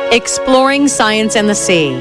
Exploring Science and the Sea.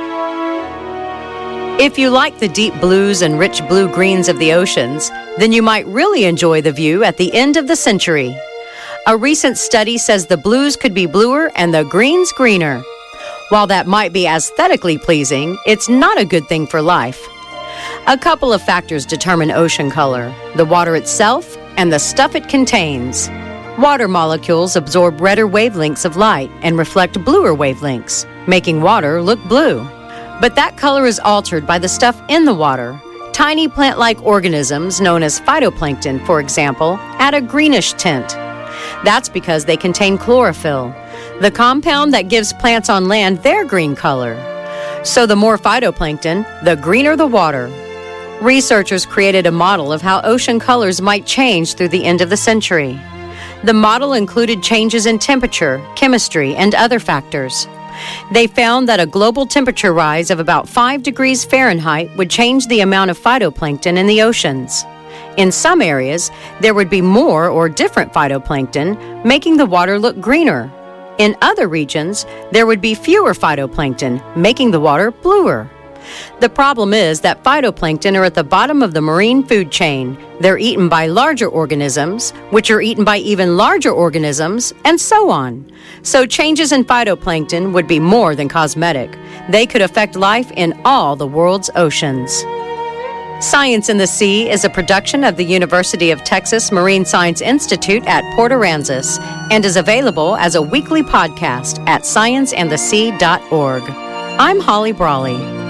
If you like the deep blues and rich blue-greens of the oceans, then you might really enjoy the view at the end of the century. A recent study says the blues could be bluer and the greens greener. While that might be aesthetically pleasing, it's not a good thing for life. A couple of factors determine ocean color: the water itself and the stuff it contains. Water molecules absorb redder wavelengths of light and reflect bluer wavelengths, making water look blue. But that color is altered by the stuff in the water. Tiny plant-like organisms known as phytoplankton, for example, add a greenish tint. That's because they contain chlorophyll, the compound that gives plants on land their green color. So the more phytoplankton, the greener the water. Researchers created a model of how ocean colors might change through the end of the century. The model included changes in temperature, chemistry, and other factors. They found that a global temperature rise of about 5 degrees Fahrenheit would change the amount of phytoplankton in the oceans. In some areas, there would be more or different phytoplankton, making the water look greener. In other regions, there would be fewer phytoplankton, making the water bluer. The problem is that phytoplankton are at the bottom of the marine food chain. They're eaten by larger organisms, which are eaten by even larger organisms, and so on. So changes in phytoplankton would be more than cosmetic. They could affect life in all the world's oceans. Science in the Sea is a production of the University of Texas Marine Science Institute at Port Aransas and is available as a weekly podcast at scienceandthesea.org. I'm Holly Brawley.